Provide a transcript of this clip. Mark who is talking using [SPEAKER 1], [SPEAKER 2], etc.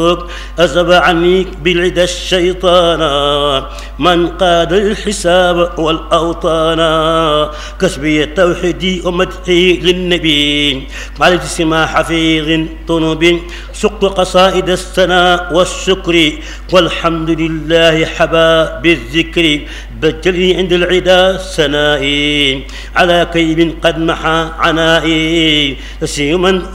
[SPEAKER 1] أذهب عني بالعدا الشيطان من قاد الحساب والأوطان. كسبي التوحيد ومدحي للنبي على سما حفيظ طنب سقت قصائد الثناء والشكر والحمد لله حبا بالذكر. بجلني عند العدا سنائي على كيب قد محى عنائي.